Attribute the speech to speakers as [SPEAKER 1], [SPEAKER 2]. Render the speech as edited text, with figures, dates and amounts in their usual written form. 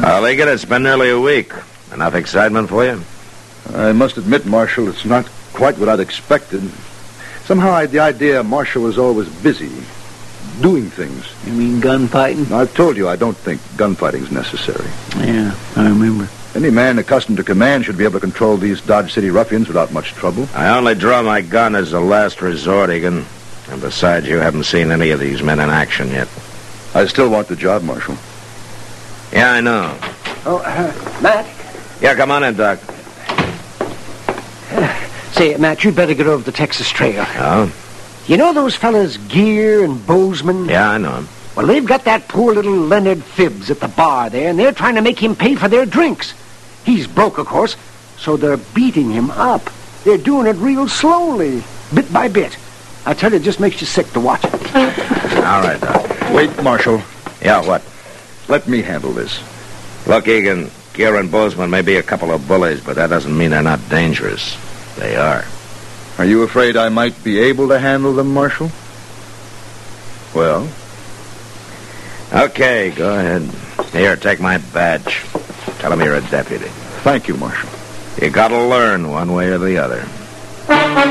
[SPEAKER 1] Ligon, it's been nearly a week. Enough excitement for you?
[SPEAKER 2] I must admit, Marshal, it's not quite what I'd expected. Somehow the idea Marshal was always busy, doing things.
[SPEAKER 3] You mean gunfighting?
[SPEAKER 2] I've told you I don't think gunfighting's necessary.
[SPEAKER 3] Yeah, I remember.
[SPEAKER 2] Any man accustomed to command should be able to control these Dodge City ruffians without much trouble.
[SPEAKER 1] I only draw my gun as a last resort, Egan. And besides, you haven't seen any of these men in action yet.
[SPEAKER 2] I still want the job, Marshal.
[SPEAKER 1] Yeah, I know.
[SPEAKER 3] Oh, Matt?
[SPEAKER 1] Yeah, come on in, Doc.
[SPEAKER 3] Say, Matt, you'd better get over the Texas Trail.
[SPEAKER 1] Oh?
[SPEAKER 3] You know those fellas Gear and Bozeman?
[SPEAKER 1] Yeah, I know him.
[SPEAKER 3] Well, they've got that poor little Leonard Phibbs at the bar there, and they're trying to make him pay for their drinks. He's broke, of course, so they're beating him up. They're doing it real slowly, bit by bit. I tell you, it just makes you sick to watch it.
[SPEAKER 1] All right, Doc.
[SPEAKER 2] Wait, Marshal.
[SPEAKER 1] Yeah, what?
[SPEAKER 2] Let me handle this.
[SPEAKER 1] Look, Egan, Gear and Bozeman may be a couple of bullies, but that doesn't mean they're not dangerous. They are.
[SPEAKER 2] Are you afraid I might be able to handle them, Marshal? Well?
[SPEAKER 1] Okay, go ahead. Here, take my badge. Tell them you're a deputy.
[SPEAKER 2] Thank you, Marshal.
[SPEAKER 1] You gotta learn one way or the other.